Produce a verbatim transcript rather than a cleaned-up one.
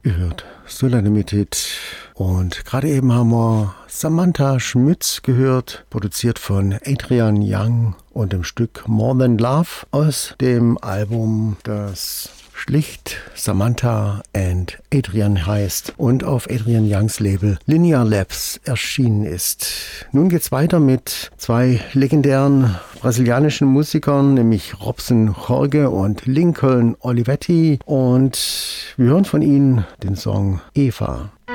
Gehört Solar Limited. Und gerade eben haben wir Samantha Schmitz gehört, produziert von Adrian Young und dem Stück More Than Love aus dem Album, das schlicht Samantha and Adrian heißt und auf Adrian Youngs Label Linear Labs erschienen ist. Nun geht's weiter mit zwei legendären brasilianischen Musikern, nämlich Robson Jorge und Lincoln Olivetti, und wir hören von ihnen den Song Eva.